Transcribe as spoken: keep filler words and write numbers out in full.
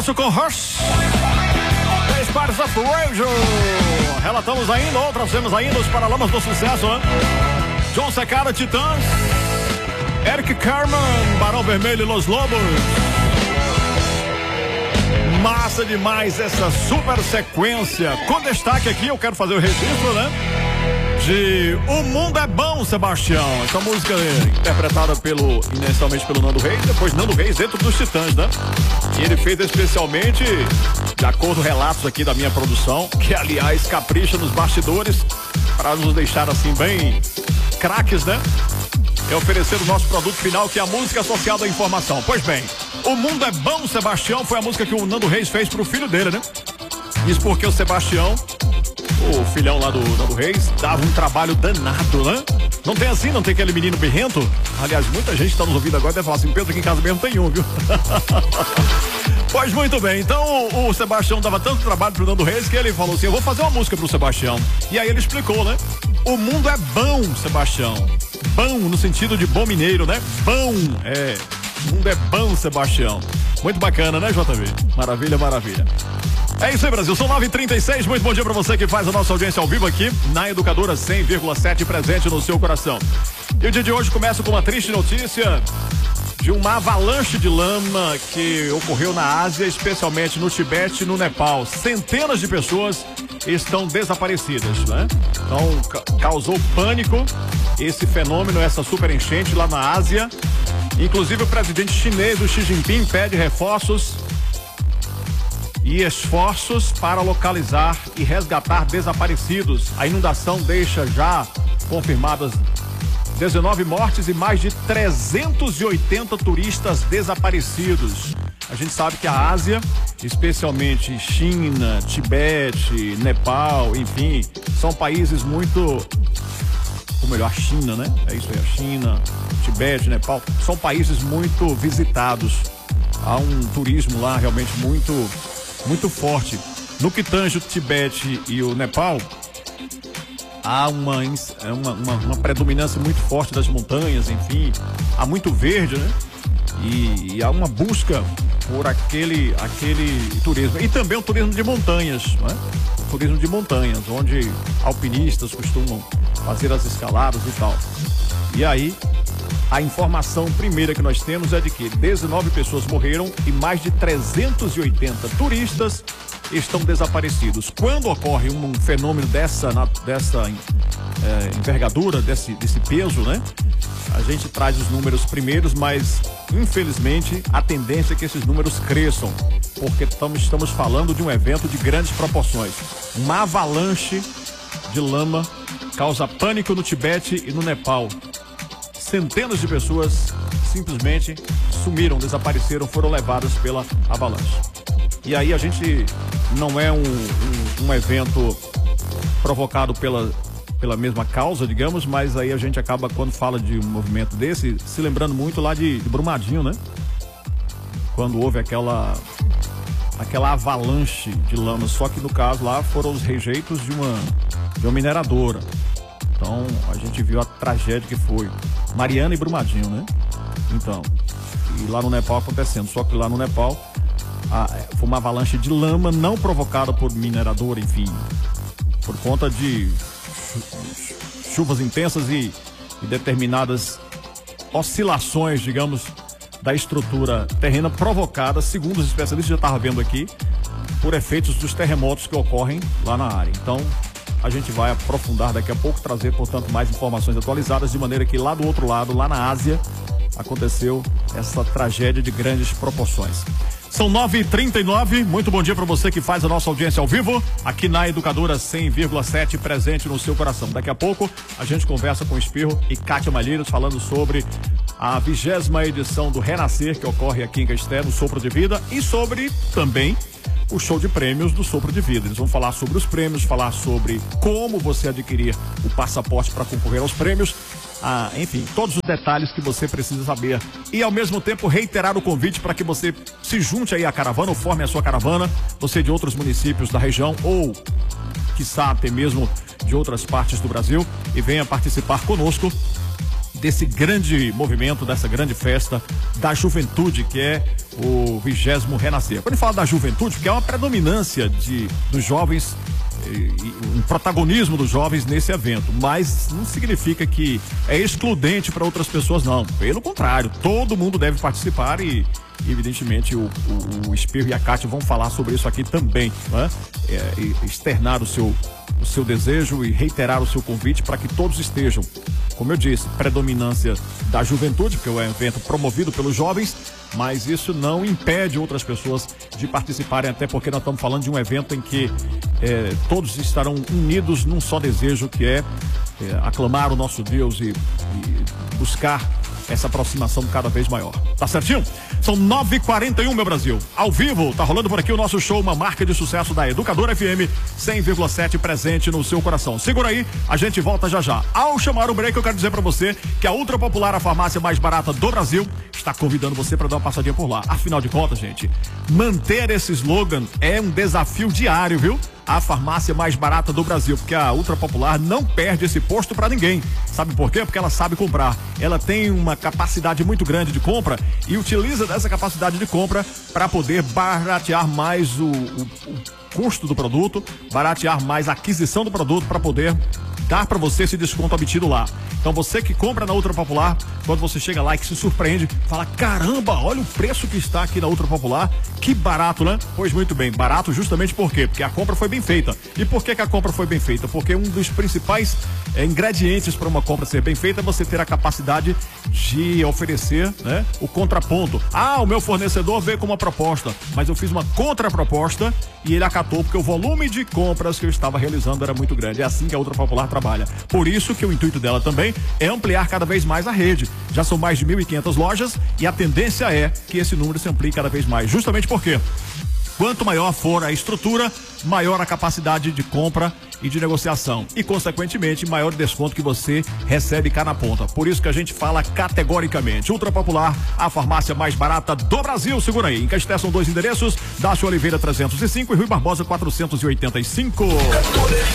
Com Rush, três partes of Radio. Relatamos ainda, ou trazemos ainda os Paralamas do Sucesso, né? John Secada, Titãs, Eric Carmen, Barão Vermelho e Los Lobos. Massa demais essa super sequência. Com destaque aqui, eu quero fazer o registro, né? De O Mundo é Bom, Sebastião. Essa música é interpretada pelo, inicialmente pelo Nando Reis, depois Nando Reis dentro dos Titãs, né? E ele fez especialmente, de acordo com relatos aqui da minha produção, que aliás capricha nos bastidores para nos deixar assim bem craques, né? É oferecer o nosso produto final, que é a música associada à informação. Pois bem, O Mundo é Bom, Sebastião, foi a música que o Nando Reis fez pro filho dele, né? Isso porque o Sebastião, o filhão lá do Nando Reis, dava um trabalho danado, né? Não tem assim, não tem aquele menino birrento? Aliás, muita gente tá nos ouvindo agora deve falar assim, Pedro, aqui em casa mesmo tem um, viu? Pois muito bem, então o, o Sebastião dava tanto trabalho pro Nando Reis que ele falou assim, eu vou fazer uma música pro Sebastião. E aí ele explicou, né? O mundo é bom, Sebastião. Bom no sentido de bom mineiro, né? Bom, é. O mundo é bom, Sebastião. Muito bacana, né, J V? Maravilha, maravilha. É isso aí, Brasil. São nove e trinta e seis. Muito bom dia pra você que faz a nossa audiência ao vivo aqui na Educadora cem vírgula sete, presente no seu coração. E o dia de hoje começa com uma triste notícia de uma avalanche de lama que ocorreu na Ásia, especialmente no Tibete e no Nepal. Centenas de pessoas estão desaparecidas, né? Então, ca- causou pânico esse fenômeno, essa super enchente lá na Ásia. Inclusive o presidente chinês, o Xi Jinping, pede reforços e esforços para localizar e resgatar desaparecidos. A inundação deixa já confirmadas dezenove mortes e mais de trezentos e oitenta turistas desaparecidos. A gente sabe que a Ásia, especialmente China, Tibete, Nepal, enfim, são países muito... ou melhor, a China, né? É isso aí, a China, Tibete, Nepal, são países muito visitados. Há um turismo lá realmente muito, muito forte. No que tange o Tibete e o Nepal, há uma, uma, uma, uma predominância muito forte das montanhas, enfim, há muito verde, né? E, e há uma busca por aquele, aquele turismo. E também o turismo de montanhas, né? O turismo de montanhas, onde alpinistas costumam fazer as escaladas e tal. E aí, a informação primeira que nós temos é de que dezenove pessoas morreram e mais de trezentos e oitenta turistas estão desaparecidos. Quando ocorre um fenômeno dessa, dessa é, envergadura, desse, desse peso, né? A gente traz os números primeiros, mas infelizmente a tendência é que esses números cresçam, porque estamos, estamos falando de um evento de grandes proporções. Uma avalanche de lama causa pânico no Tibete e no Nepal. Centenas de pessoas simplesmente sumiram, desapareceram, foram levadas pela avalanche. E aí a gente não é um, um, um evento provocado pela, pela mesma causa, digamos, mas aí a gente acaba, quando fala de um movimento desse, se lembrando muito lá de, de Brumadinho, né? Quando houve aquela, aquela avalanche de lama, só que no caso lá foram os rejeitos de uma, de uma mineradora. Então a gente viu a tragédia que foi Mariana e Brumadinho, né? Então, e lá no Nepal acontecendo, só que lá no Nepal a, foi uma avalanche de lama não provocada por mineradora, enfim, por conta de chu chuvas intensas e, e determinadas oscilações, digamos, da estrutura terrena provocada, segundo os especialistas já estavam vendo aqui, por efeitos dos terremotos que ocorrem lá na área. Então, a gente vai aprofundar daqui a pouco, trazer, portanto, mais informações atualizadas, de maneira que lá do outro lado, lá na Ásia, aconteceu essa tragédia de grandes proporções. São nove e trinta e nove, muito bom dia para você que faz a nossa audiência ao vivo, aqui na Educadora cem vírgula sete, presente no seu coração. Daqui a pouco a gente conversa com o Espirro e Kátia Malheiros, falando sobre a vigésima edição do Renascer, que ocorre aqui em Caeté, no Sopro de Vida, e sobre também o show de prêmios do Sopro de Vida. Eles vão falar sobre os prêmios, falar sobre como você adquirir o passaporte para concorrer aos prêmios, ah, enfim, todos os detalhes que você precisa saber. E ao mesmo tempo reiterar o convite para que você se junte aí à caravana, ou forme a sua caravana, você de outros municípios da região, ou quiçá até mesmo de outras partes do Brasil, e venha participar conosco desse grande movimento, dessa grande festa da juventude, que é o vigésimo renascer. Quando a gente fala da juventude, porque é uma predominância de, dos jovens, um protagonismo dos jovens nesse evento, mas não significa que é excludente para outras pessoas, não. Pelo contrário, todo mundo deve participar e, evidentemente, o, o, o Espirro e a Cátia vão falar sobre isso aqui também, né? É, externar o seu, o seu desejo e reiterar o seu convite para que todos estejam. Como eu disse, predominância da juventude, porque é um evento promovido pelos jovens, mas isso não impede outras pessoas de participarem, até porque nós estamos falando de um evento em que é, todos estarão unidos num só desejo, que é, é aclamar o nosso Deus e, e buscar essa aproximação cada vez maior. Tá certinho? São nove e quarenta e um, meu Brasil. Ao vivo, tá rolando por aqui o nosso show, uma marca de sucesso da Educadora F M cem vírgula sete, presente no seu coração. Segura aí, a gente volta já já. Ao chamar o break, eu quero dizer pra você que a Ultra Popular, a farmácia mais barata do Brasil, está convidando você para dar uma passadinha por lá. Afinal de contas, gente, manter esse slogan é um desafio diário, viu? A farmácia mais barata do Brasil, porque a Ultra Popular não perde esse posto para ninguém. Sabe por quê? Porque ela sabe comprar. Ela tem uma capacidade muito grande de compra e utiliza dessa capacidade de compra para poder baratear mais o, o, o custo do produto, baratear mais a aquisição do produto para poder dar para você esse desconto obtido lá. Então você que compra na Ultra Popular, quando você chega lá e que se surpreende, fala: caramba, olha o preço que está aqui na Ultra Popular, que barato, né? Pois muito bem, barato justamente por quê? Porque a compra foi bem feita. E por que que a compra foi bem feita? Porque um dos principais é, ingredientes para uma compra ser bem feita é você ter a capacidade de oferecer, né, o contraponto. Ah, o meu fornecedor veio com uma proposta, mas eu fiz uma contraproposta e ele acatou porque o volume de compras que eu estava realizando era muito grande. É assim que a Ultra Popular trabalha. Por isso que o intuito dela também é ampliar cada vez mais a rede. Já são mais de mil e quinhentas lojas e a tendência é que esse número se amplie cada vez mais. Justamente porque quanto maior for a estrutura, maior a capacidade de compra e de negociação. E, consequentemente, maior o desconto que você recebe cá na ponta. Por isso que a gente fala categoricamente. Ultra Popular, a farmácia mais barata do Brasil. Segura aí. Em Caeté são dois endereços. Dácio Oliveira trezentos e cinco e Rui Barbosa quatrocentos e oitenta e cinco.